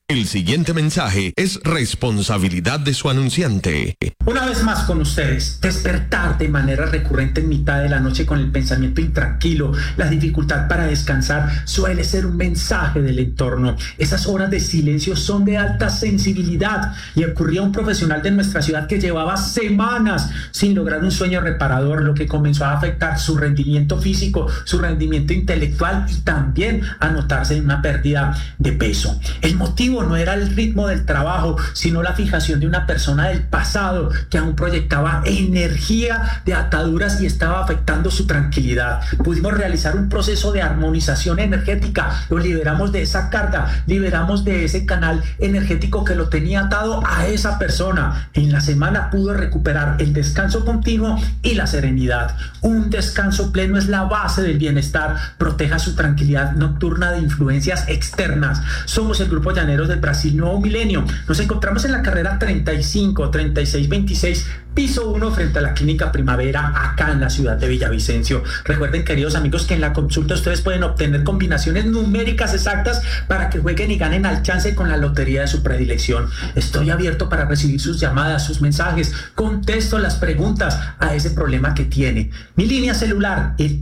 El siguiente mensaje es responsabilidad de su anunciante. Una vez más con ustedes, despertar de manera recurrente en mitad de la noche con el pensamiento intranquilo, la dificultad para descansar suele ser un mensaje del entorno. Esas horas de silencio son de alta sensibilidad y ocurría a un profesional de nuestra ciudad que llevaba semanas sin lograr un sueño reparador, lo que comenzó a afectar su rendimiento físico, su rendimiento intelectual y también a notarse en una pérdida de peso. El motivo no era el ritmo del trabajo, sino la fijación de una persona del pasado que aún proyectaba energía de ataduras y estaba afectando su tranquilidad. Pudimos realizar un proceso de armonización energética, lo liberamos de esa carga, liberamos de ese canal energético que lo tenía atado a esa persona. En la semana pudo recuperar el descanso continuo y la serenidad. Un descanso pleno es la base del bienestar. Proteja su tranquilidad nocturna de influencias externas. Somos el Grupo Llaneros del Brasil Nuevo Milenio. Nos encontramos en la carrera 3626, piso 1 frente a la Clínica Primavera, acá en la ciudad de Villavicencio. Recuerden, queridos amigos, que en la consulta ustedes pueden obtener combinaciones numéricas exactas para que jueguen y ganen al chance con la lotería de su predilección. Estoy abierto para recibir sus llamadas, sus mensajes. Contesto las preguntas a ese problema que tiene. Mi línea celular, el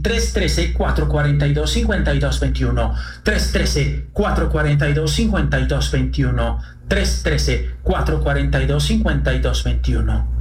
313-442-5221. 313-442-5221. 313-442-5221.